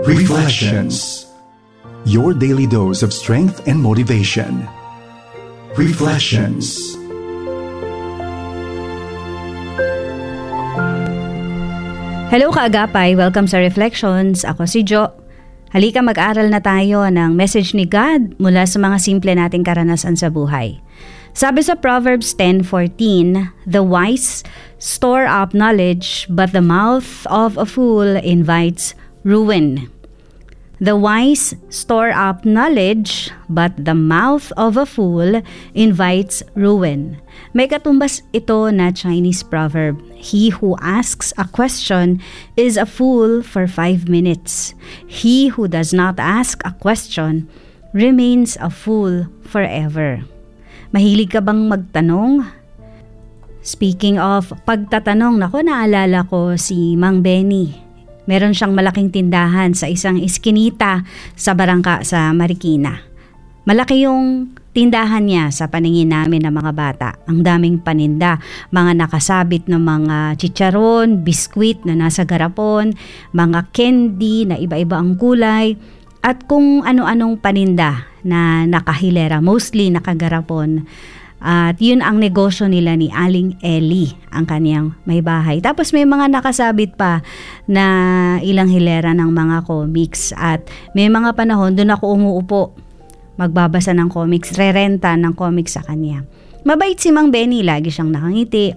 Reflections. Your daily dose of strength and motivation. Reflections. Hello kaagapay, welcome sa Reflections. Ako si Jo. Halika mag-aral na tayo ng message ni God mula sa mga simple nating karanasan sa buhay. Sabi sa Proverbs 10:14, "The wise store up knowledge, but the mouth of a fool invites ruin." The wise store up knowledge, but the mouth of a fool invites ruin. May katumbas ito na Chinese proverb, "He who asks a question is a fool for 5 minutes. He who does not ask a question remains a fool forever." Mahilig ka bang magtanong? Speaking of pagtatanong, naalala ko si Mang Benny. Meron siyang malaking tindahan sa isang iskinita sa barangka sa Marikina. Malaki yung tindahan niya sa paningin namin ng mga bata. Ang daming paninda, mga nakasabit na mga chicharon, biskwit na nasa garapon, mga candy na iba-iba ang kulay, at kung ano-anong paninda na nakahilera, mostly nakagarapon. At yun ang negosyo nila ni Aling Ellie, ang kaniyang may bahay. Tapos may mga nakasabit pa na ilang hilera ng mga comics. At may mga panahon doon ako umuupo, magbabasa ng comics, rerenta ng comics sa kanya. Mabait si Mang Benny, lagi siyang nakangiti.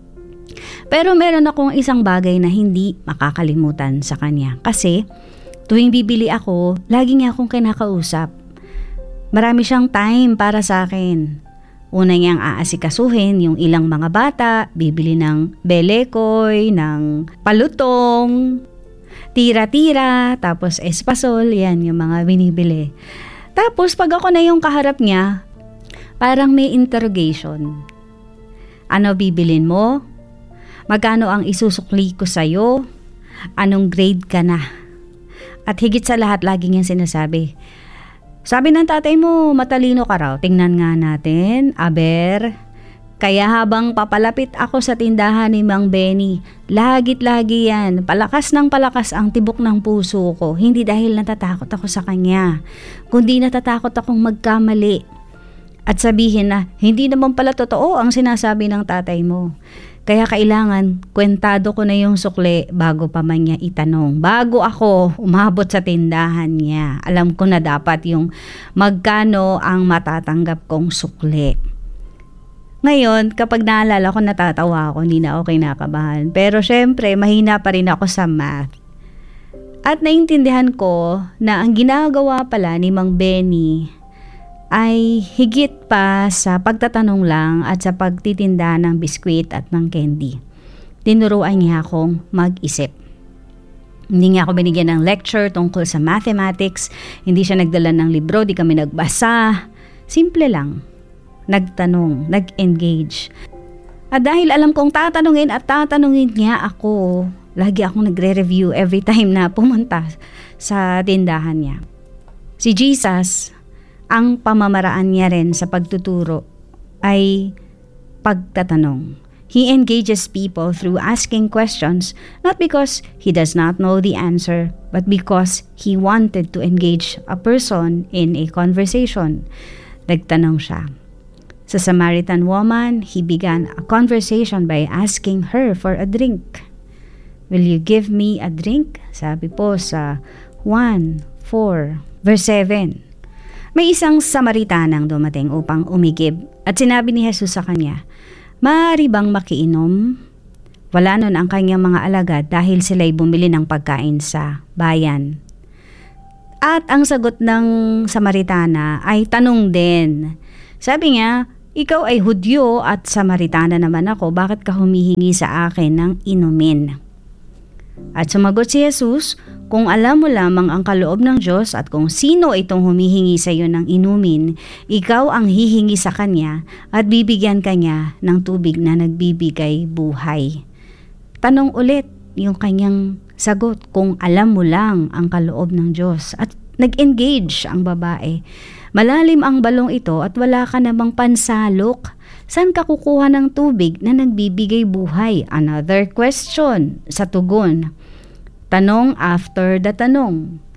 Pero meron akong isang bagay na hindi makakalimutan sa kanya. Kasi tuwing bibili ako, lagi niya akong kinakausap. Marami siyang time para sa akin. Una niyang aasikasuhin yung ilang mga bata, bibili ng belekoy, ng palutong, tira-tira, tapos espasol, yan yung mga binibili. Tapos pag ako na yung kaharap niya, parang may interrogation. Ano bibilin mo? Magkano ang isusukli ko sa'yo? Anong grade ka na? At higit sa lahat, lagi niyang sinasabi, "Sabi ng tatay mo, matalino ka raw. Tingnan nga natin, aber." Kaya habang papalapit ako sa tindahan ni Mang Benny, lagit-lagi yan, palakas ng palakas ang tibok ng puso ko. Hindi dahil natatakot ako sa kanya, kundi natatakot akong magkamali. At sabihin na, hindi naman pala totoo ang sinasabi ng tatay mo. Kaya kailangan, kwentado ko na yung sukli bago pa man niya itanong. Bago ako umabot sa tindahan niya, alam ko na dapat yung magkano ang matatanggap kong sukli. Ngayon, kapag naalala ko, natatawa ako, hindi na ako kinakabahan. Pero syempre, mahina pa rin ako sa math. At naintindihan ko na ang ginagawa pala ni Mang Benny ay higit pa sa pagtatanong lang at sa pagtitinda ng biskwit at ng candy. Tinuruan niya akong mag-isip. Hindi niya ako binigyan ng lecture tungkol sa mathematics, hindi siya nagdala ng libro, di kami nagbasa. Simple lang. Nagtanong, nag-engage. At dahil alam kong tatanungin at tatanungin niya ako, lagi akong nagre-review every time na pumunta sa tindahan niya. Si Jesus, ang pamamaraan niya rin sa pagtuturo ay pagtatanong. He engages people through asking questions, not because he does not know the answer, but because he wanted to engage a person in a conversation. Nagtanong siya. Sa Samaritan woman, he began a conversation by asking her for a drink. "Will you give me a drink?" Sabi po sa 1:4, verse 7. May isang Samaritanang dumating upang umigib at sinabi ni Jesus sa kanya, "Maaari bang makiinom?" Wala nun ang kanyang mga alagad dahil sila'y bumili ng pagkain sa bayan. At ang sagot ng Samaritana ay tanong din. Sabi niya, "Ikaw ay Hudyo at Samaritana naman ako, bakit ka humihingi sa akin ng inumin?" At sumagot si Jesus, "Kung alam mo lamang ang kaloob ng Diyos at kung sino itong humihingi sa iyo ng inumin, ikaw ang hihingi sa kanya at bibigyan kanya ng tubig na nagbibigay buhay." Tanong ulit yung kanyang sagot, kung alam mo lang ang kaloob ng Diyos. At nag-engage ang babae. Malalim ang balong ito at wala ka namang pansalok. Saan ka kukuha ng tubig na nagbibigay buhay? Another question sa tugon. Tanong after the tanong.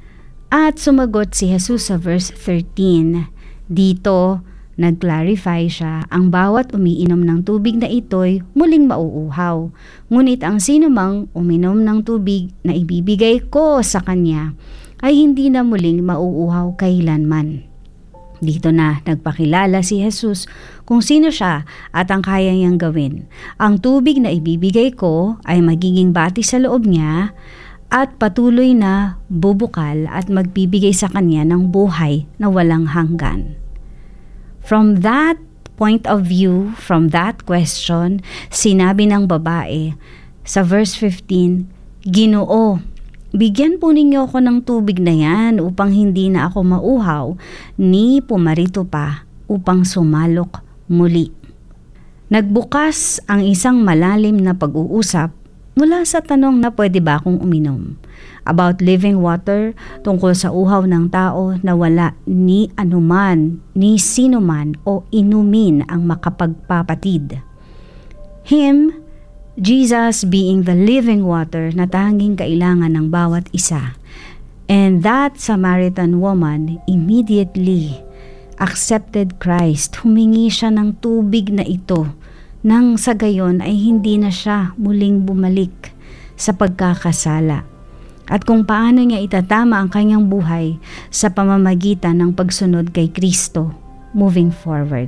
At sumagot si Jesus sa verse 13. Dito, nag-clarify siya, ang bawat umiinom ng tubig na ito'y muling mauuhaw. Ngunit ang sinumang uminom ng tubig na ibibigay ko sa kanya ay hindi na muling mauuhaw kailanman. Dito na nagpakilala si Jesus kung sino siya at ang kaya niyang gawin. Ang tubig na ibibigay ko ay magiging bati sa loob niya at patuloy na bubukal at magbibigay sa kanya ng buhay na walang hanggan. From that point of view, from that question, sinabi ng babae sa verse 15, Ginoo, bigyan po ninyo ako ng tubig na yan upang hindi na ako mauhaw, ni pumarito pa upang sumalok muli. Nagbukas ang isang malalim na pag-uusap mula sa tanong na pwede ba akong uminom, about living water, tungkol sa uhaw ng tao na wala ni anuman, ni sinuman o inumin ang makapagpapatid. Him, Jesus being the living water na tanging kailangan ng bawat isa. And that Samaritan woman immediately accepted Christ. Humingi siya ng tubig na ito nang sa gayon ay hindi na siya muling bumalik sa pagkakasala at kung paano niya itatama ang kanyang buhay sa pamamagitan ng pagsunod kay Kristo moving forward.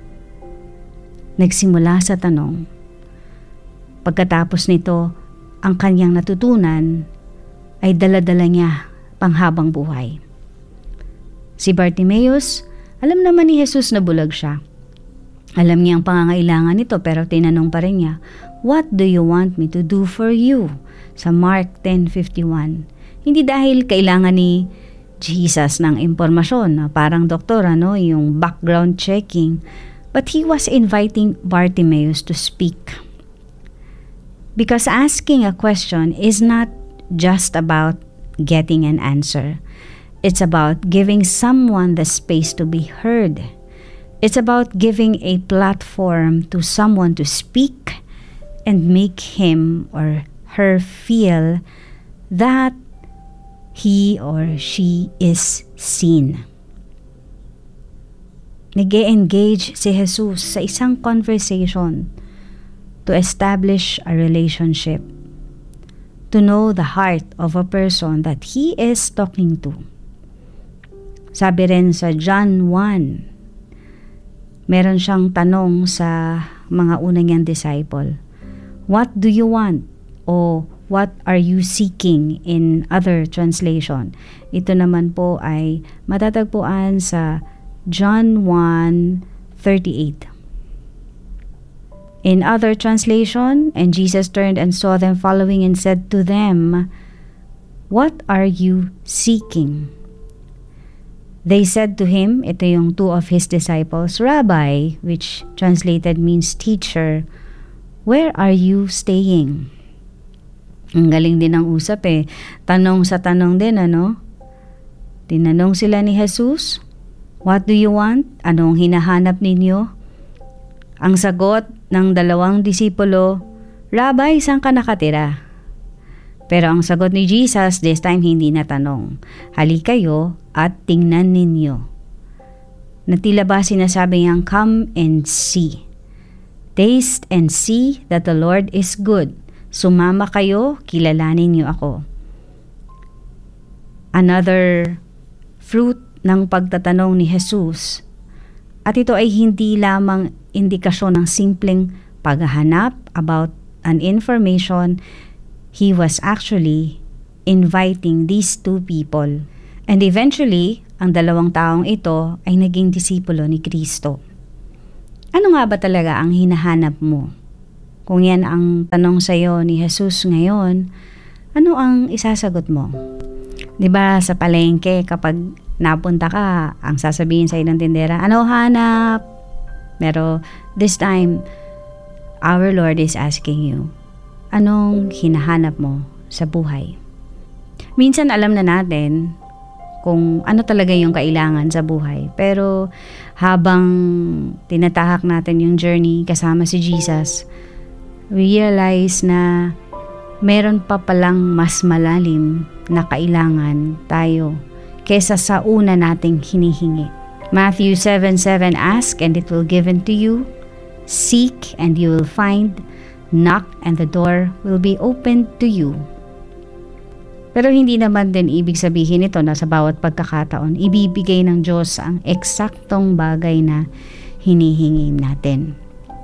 Nagsimula sa tanong. Pagkatapos nito, ang kanyang natutunan ay dala-dala niya panghabang buhay. Si Bartimaeus, alam naman ni Jesus na bulag siya. Alam niya ang pangangailangan nito pero tinanong pa rin niya, What do you want me to do for you? Sa Mark 10:51. Hindi dahil kailangan ni Jesus ng impormasyon, parang doktor, yung background checking, but he was inviting Bartimaeus to speak. Because asking a question is not just about getting an answer. It's about giving someone the space to be heard. It's about giving a platform to someone to speak and make him or her feel that he or she is seen. Nag-e-engage si Jesus sa isang conversation to establish a relationship, to know the heart of a person that he is talking to. Sabi rin sa John 1, meron siyang tanong sa mga unang niyang disciple. What do you want? O what are you seeking in other translation? Ito naman po ay matatagpuan sa John 1:38. In other translation, and Jesus turned and saw them following and said to them, What are you seeking? They said to him, ito yung two of his disciples, Rabbi, which translated means teacher, where are you staying? Ang galing din ng usap Tanong sa tanong din, Tinanong sila ni Jesus, What do you want? Anong hinahanap ninyo? Ang sagot ng dalawang disipulo, Rabbi, saan ka nakatira? Pero ang sagot ni Jesus, this time hindi na tanong. Halika kayo at tingnan ninyo. Na tila ba sinasabi niyang, come and see. Taste and see that the Lord is good. Sumama kayo, kilalanin niyo ako. Another fruit ng pagtatanong ni Jesus. At ito ay hindi lamang indikasyon ng simpleng paghahanap about an information. He was actually inviting these two people. And eventually, ang dalawang taong ito ay naging disipulo ni Kristo. Ano nga ba talaga ang hinahanap mo? Kung yan ang tanong sa iyo ni Jesus ngayon, ano ang isasagot mo? 'Di ba sa palengke kapag napunta ka, ang sasabihin sa ng tindera, ano hanap? Pero this time, our Lord is asking you, anong hinahanap mo sa buhay? Minsan alam na natin kung ano talaga yung kailangan sa buhay. Pero habang tinatahak natin yung journey kasama si Jesus, we realize na meron pa palang mas malalim na kailangan tayo kesa sa una nating hinihingi. Matthew 7:7, ask and it will given to you. Seek and you will find. Knock and the door will be opened to you. Pero hindi naman din ibig sabihin ito na sa bawat pagkakataon, ibibigay ng Diyos ang eksaktong bagay na hinihingi natin.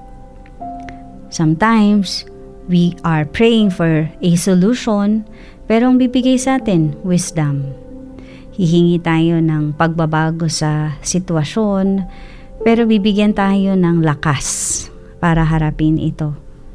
Sometimes, we are praying for a solution, pero ang bibigay sa atin, wisdom. Hihingi tayo ng pagbabago sa sitwasyon, pero bibigyan tayo ng lakas para harapin ito.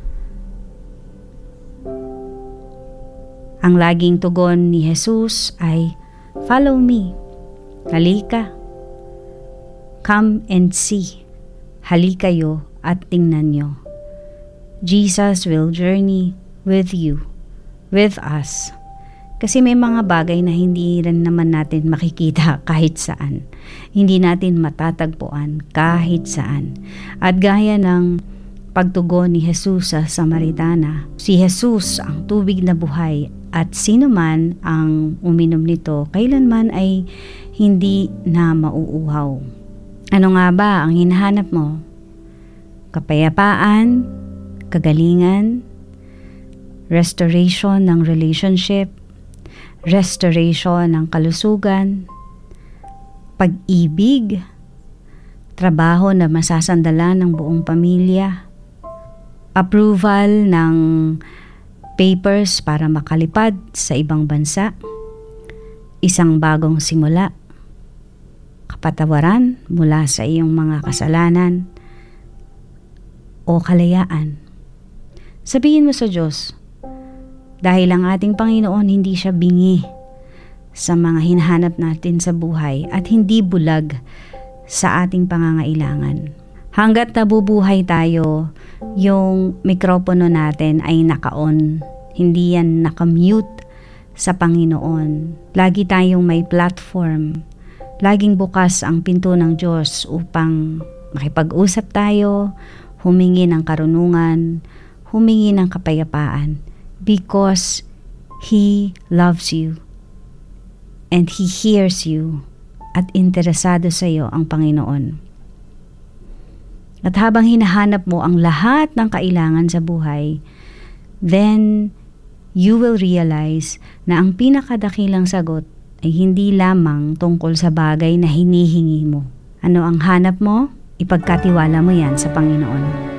Ang laging tugon ni Jesus ay, follow me. Halika. Come and see. Halikayo at tingnan nyo. Jesus will journey with you, with us. Kasi may mga bagay na hindi rin naman natin makikita kahit saan. Hindi natin matatagpuan kahit saan. At gaya ng pagtugon ni Jesus sa Samaritana, si Jesus ang tubig na buhay at sino man ang uminom nito, kailanman ay hindi na mauuhaw. Ano nga ba ang hinahanap mo? Kapayapaan, kagalingan, restoration ng relationship, restoration ng kalusugan, pag-ibig, trabaho na masasandalan ng buong pamilya, approval ng papers para makalipad sa ibang bansa, isang bagong simula, kapatawaran mula sa iyong mga kasalanan, o kalayaan. Sabihin mo sa Diyos, dahil ang ating Panginoon hindi siya bingi sa mga hinahanap natin sa buhay at hindi bulag sa ating pangangailangan. Hanggat nabubuhay tayo, yung mikropono natin ay naka-on. Hindi yan naka-mute sa Panginoon. Lagi tayong may platform. Laging bukas ang pinto ng Diyos upang makipag-usap tayo, humingi ng karunungan, humingi ng kapayapaan. Because He loves you and He hears you at interesado sa iyo ang Panginoon. At habang hinahanap mo ang lahat ng kailangan sa buhay, then you will realize na ang pinakadakilang sagot ay hindi lamang tungkol sa bagay na hinihingi mo. Ano ang hanap mo? Ipagkatiwala mo yan sa Panginoon.